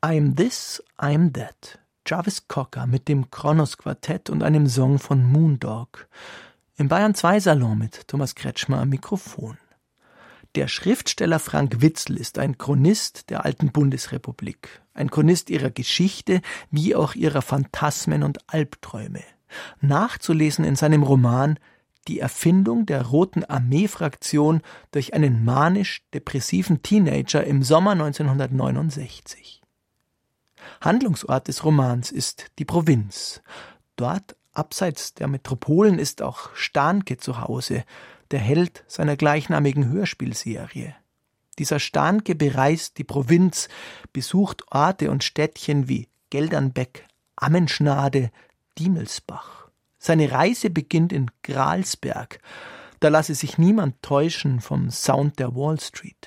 I'm This, I'm That. Jarvis Cocker mit dem Kronos Quartett und einem Song von Moondog. Im Bayern 2 Salon mit Thomas Kretschmer am Mikrofon. Der Schriftsteller Frank Witzel ist ein Chronist der alten Bundesrepublik. Ein Chronist ihrer Geschichte wie auch ihrer Phantasmen und Albträume. Nachzulesen in seinem Roman Die Erfindung der Roten Armee-Fraktion durch einen manisch-depressiven Teenager im Sommer 1969. Handlungsort des Romans ist die Provinz. Dort, abseits der Metropolen, ist auch Stahnke zu Hause, der Held seiner gleichnamigen Hörspielserie. Dieser Stahnke bereist die Provinz, besucht Orte und Städtchen wie Geldernbeck, Ammenschnade, Diemelsbach. Seine Reise beginnt in Gralsberg. Da lasse sich niemand täuschen vom Sound der Wall Street.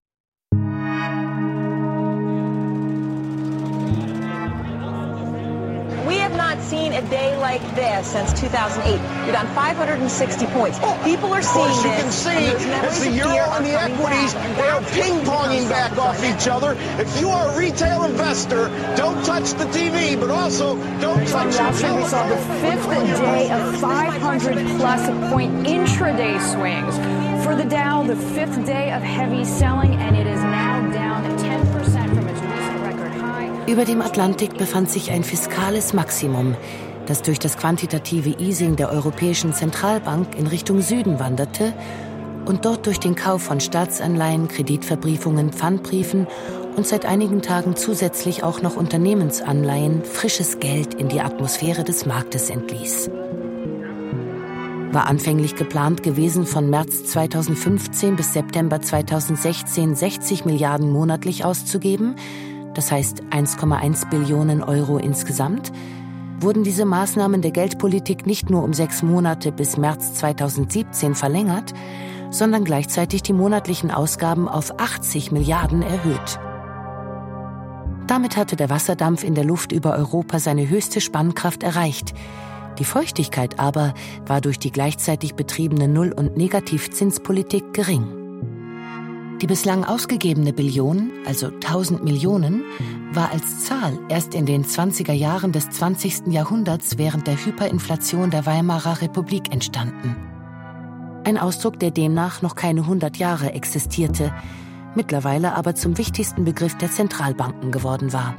We have not seen a day like this since 2008. We're down 560 points. People are seeing this. You can see as the euro and the equities, they are ping-ponging back off each other. If you are a retail investor, don't touch the TV, but also don't touch your telephone. We saw the fifth day of 500-plus point intraday swings. For the Dow, the fifth day of heavy selling, and it is now down 10% from its recent record high. Über dem Atlantik befand sich ein fiskales Maximum, das durch das quantitative Easing der Europäischen Zentralbank in Richtung Süden wanderte und dort durch den Kauf von Staatsanleihen, Kreditverbriefungen, Pfandbriefen und seit einigen Tagen zusätzlich auch noch Unternehmensanleihen frisches Geld in die Atmosphäre des Marktes entließ. War anfänglich geplant gewesen, von März 2015 bis September 2016 60 Milliarden monatlich auszugeben, das heißt 1,1 Billionen Euro insgesamt, wurden diese Maßnahmen der Geldpolitik nicht nur um 6 Monate bis März 2017 verlängert, sondern gleichzeitig die monatlichen Ausgaben auf 80 Milliarden erhöht. Damit hatte der Wasserdampf in der Luft über Europa seine höchste Spannkraft erreicht. Die Feuchtigkeit aber war durch die gleichzeitig betriebene Null- und Negativzinspolitik gering. Die bislang ausgegebene Billion, also 1000 Millionen, war als Zahl erst in den 20er Jahren des 20. Jahrhunderts während der Hyperinflation der Weimarer Republik entstanden. Ein Ausdruck, der demnach noch keine 100 Jahre existierte, mittlerweile aber zum wichtigsten Begriff der Zentralbanken geworden war.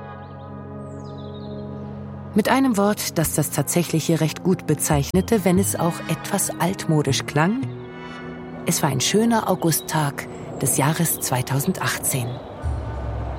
Mit einem Wort, das das Tatsächliche recht gut bezeichnete, wenn es auch etwas altmodisch klang: Es war ein schöner Augusttag des Jahres 2018.